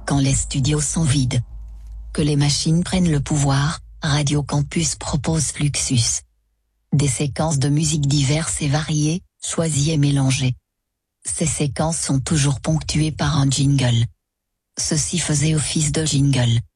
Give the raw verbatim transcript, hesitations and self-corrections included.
Quand les studios sont vides, que les machines prennent le pouvoir, Radio Campus propose Fluxus. Des séquences de musique diverses et variées, choisies et mélangées. Ces séquences sont toujours ponctuées par un jingle. Ceci faisait office de jingle.